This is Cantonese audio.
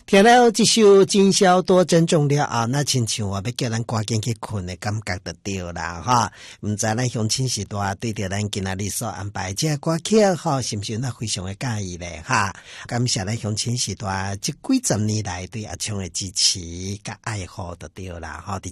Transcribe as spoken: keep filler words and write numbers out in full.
听了这首今宵多珍重了后，那亲像我要叫咱赶紧去困的感觉就对啦哈。唔知咱乡亲时代对着咱今仔日所安排这歌曲哈，是不是那非常的介意咧哈？感谢咱乡亲时代这几十年来对阿昌的支持甲爱护就对啦哈。